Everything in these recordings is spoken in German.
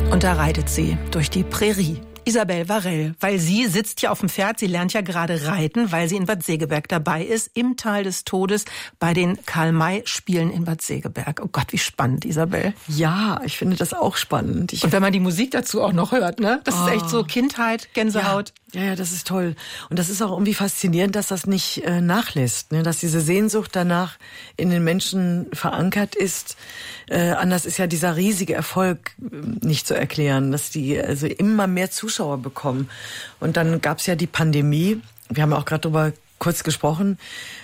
Und da reitet sie durch die Prärie. Isabelle Varell, weil sie sitzt ja auf dem Pferd, sie lernt ja gerade reiten, weil sie in Bad Segeberg dabei ist, im Tal des Todes bei den Karl-May-Spielen in Bad Segeberg. Oh Gott, wie spannend, Isabelle. Ja, ich finde das auch spannend. Und wenn man die Musik dazu auch noch hört, ne? Das ist echt so Kindheit, Gänsehaut. Ja, das ist toll. Und das ist auch irgendwie faszinierend, dass das nicht nachlässt, ne? Dass diese Sehnsucht danach in den Menschen verankert ist. Anders ist ja dieser riesige Erfolg nicht zu erklären, dass die also immer mehr Zuschauer bekommen. Und dann gab's ja die Pandemie. Wir haben auch gerade darüber kurz gesprochen.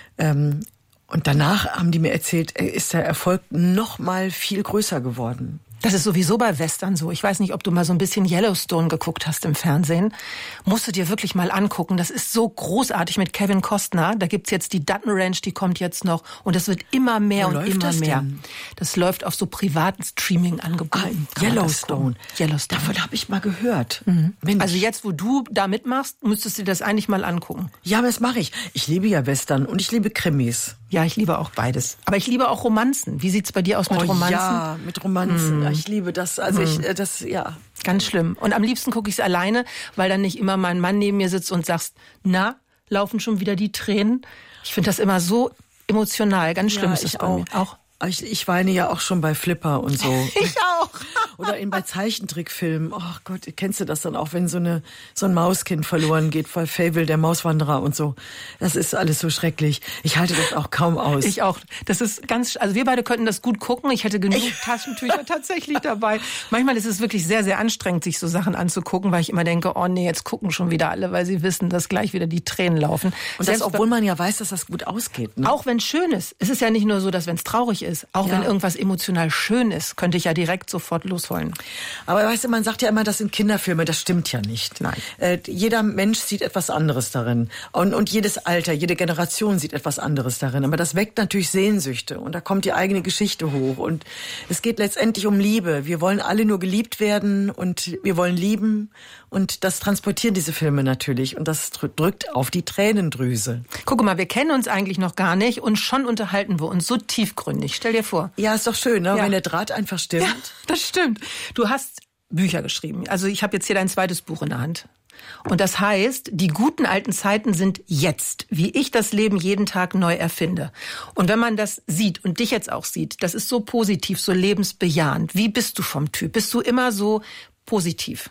Und danach haben die mir erzählt, ist der Erfolg noch mal viel größer geworden. Das ist sowieso bei Western so. Ich weiß nicht, ob du mal so ein bisschen Yellowstone geguckt hast im Fernsehen. Musst du dir wirklich mal angucken. Das ist so großartig mit Kevin Costner. Da gibt's jetzt die Dutton Ranch, die kommt jetzt noch. Und das wird immer mehr und immer mehr. Denn? Das läuft auf so privaten Streaming-Angeboten. Yellowstone. Yellowstone. Davon habe ich mal gehört. Mhm. Also jetzt, wo du da mitmachst, müsstest du dir das eigentlich mal angucken. Ja, aber das mache ich. Ich liebe ja Western und ich liebe Krimis. Ja, ich liebe auch beides. Aber ich liebe auch Romanzen. Wie sieht's bei dir aus mit Romanzen? Ja, mit Romanzen. Ich liebe das. Also ja. Ganz schlimm. Und am liebsten gucke ich es alleine, weil dann nicht immer mein Mann neben mir sitzt und sagt, na, laufen schon wieder die Tränen. Ich finde das immer so emotional. Ganz schlimm ist es bei mir auch. Ich weine ja auch schon bei Flipper und so. Ich auch. Oder bei Zeichentrickfilmen. Oh Gott, kennst du das dann auch, wenn so ein Mauskind verloren geht, bei Fable, der Mauswanderer und so. Das ist alles so schrecklich. Ich halte das auch kaum aus. Ich auch. Das ist also wir beide könnten das gut gucken. Ich hätte genug Taschentücher tatsächlich dabei. Manchmal ist es wirklich sehr, sehr anstrengend, sich so Sachen anzugucken, weil ich immer denke, oh nee, jetzt gucken schon wieder alle, weil sie wissen, dass gleich wieder die Tränen laufen. Und das, obwohl man ja weiß, dass das gut ausgeht. Ne? Auch wenn es schön ist. Es ist ja nicht nur so, dass wenn es traurig ist, auch wenn irgendwas emotional schön ist, könnte ich ja direkt sofort losholen. Aber weißt du, man sagt ja immer, das sind Kinderfilme. Das stimmt ja nicht. Nein. Jeder Mensch sieht etwas anderes darin. Und jedes Alter, jede Generation sieht etwas anderes darin. Aber das weckt natürlich Sehnsüchte. Und da kommt die eigene Geschichte hoch. Und es geht letztendlich um Liebe. Wir wollen alle nur geliebt werden und wir wollen lieben. Und das transportieren diese Filme natürlich. Und das drückt auf die Tränendrüse. Guck mal, wir kennen uns eigentlich noch gar nicht und schon unterhalten wir uns so tiefgründig. Stell dir vor. Ja, ist doch schön, ne? Wenn der Draht einfach stimmt. Ja, das stimmt. Du hast Bücher geschrieben. Also ich habe jetzt hier dein zweites Buch in der Hand. Und das heißt, die guten alten Zeiten sind jetzt, wie ich das Leben jeden Tag neu erfinde. Und wenn man das sieht und dich jetzt auch sieht, das ist so positiv, so lebensbejahend. Wie bist du vom Typ? Bist du immer so positiv?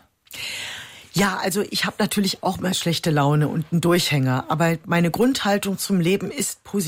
Ja, also ich habe natürlich auch mal schlechte Laune und einen Durchhänger, aber meine Grundhaltung zum Leben ist positiv.